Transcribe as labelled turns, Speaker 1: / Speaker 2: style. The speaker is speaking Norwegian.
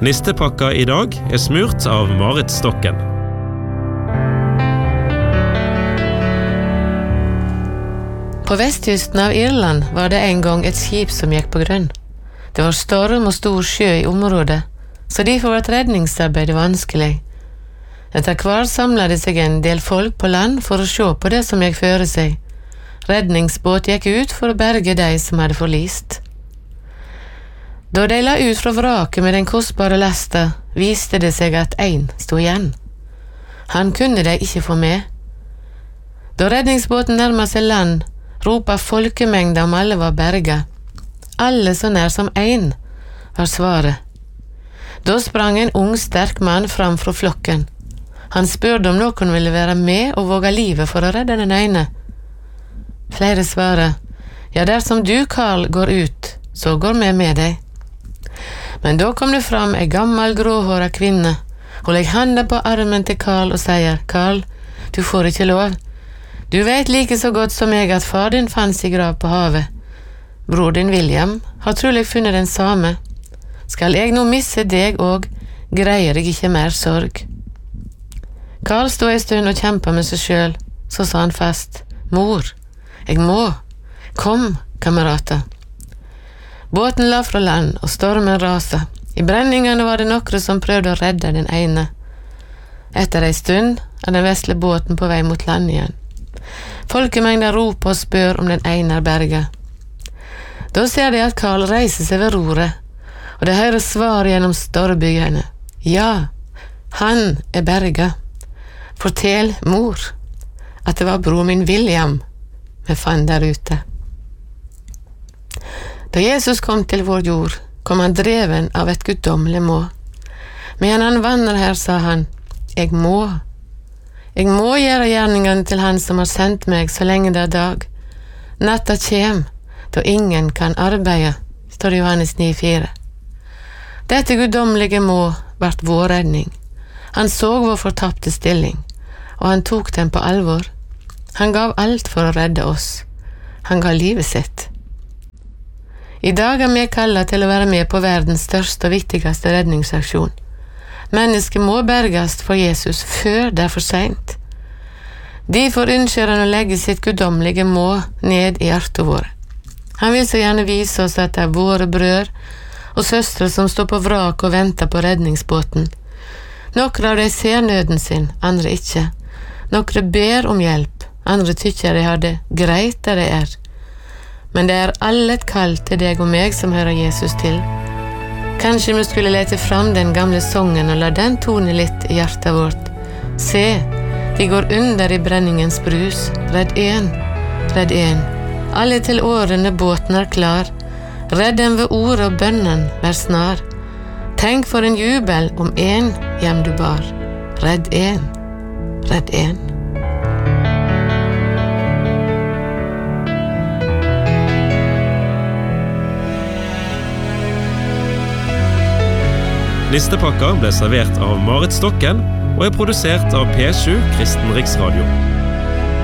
Speaker 1: Nistepakka I dag smurt av Marit Stokken.
Speaker 2: På vestkysten av Irland var det en gang et skip som gikk på grunn. Det var storm og stor sjø I området, så derfor var redningsarbeidet vanskelig. Etter hvert samlet det seg en del folk på land for å se på det som gikk føre seg. Redningsbåt gikk ut for å berge de som hadde forlist. Da de la ut fra vraket med den kostbare lasta, viste det seg at en stod igjen. Han kunne de ikke få med. Da redningsbåten nærmet seg land, ropet folkemengda om alle var berga. Alle så nær som en, var svaret. Da sprang en ung, sterk mann fram fra flokken. Han spurte om noen ville være med og våge livet for å redde den ene. Flere svaret, ja, dersom du, Karl, går ut, så går vi med deg. Men da kom det fram en gammel, gråhåret kvinne. Hun legger handa på armen til Karl og sier, Karl, du får ikke lov. Du vet like så godt som jeg at far din fanns I grav på havet. Bror din William har trolig funnet den samme. Skal jeg nå misse deg og greier jeg ikke mer sorg. Karl stod en stund og kjempet med seg selv. Så sa han fast, mor, jeg må. Kom, kamerater. Båten la fra land og stormen rasa. I brenningene var det noen som prøvde å redde den ene. Etter en stund den vesle båten på vei mot land igjen. Folkemengden roper og spør om den ene berga. Da ser de at Karl reiser seg ved roret, og de hører svar gjennom storbyene. Ja, han berga. Fortell, mor, at det var bror min William vi fant der ute. Da Jesus kom til vår jord, kom han dreven av et guddommelig må. Men han vandrer her, sa han, jeg må gjøre gjerningene til han som har sendt meg så lenge det dag. Natta kjem, da ingen kan arbeide, står det Johannes 9,4. Dette guddommelige må vart vår redning. Han så vår fortapte stilling, og han tok den på alvor. Han gav alt for å redde oss. Han gav livet sitt. I dag vi kallet til å være med på verdens største og viktigste redningsaksjon. Mennesket må bergast for Jesus før det for sent. Derfor ønsker han å legge sitt guddommelige må ned I hjertet våre. Han vil så gjerne vise oss at det våre brødre og søstre som står på vrak og venter på redningsbåten. Noen av de ser nøden sin, andre ikke. Noen ber om hjelp, andre tykker de har det greit der de Men det alle et kall til deg og meg som hører Jesus til. Kanskje vi skulle lete fram den gamle songen og la den tone litt I hjertet vårt. Se, de går under I brenningens brus. Redd en. Alle til årene båten klar. Redd den ved ordet og bønnen, vær snar. Tenk for en jubel om en hjem du bar. Redd en.
Speaker 1: Nistepakka ble servert av Marit Stokken og produsert av P7 Kristen Riksradio.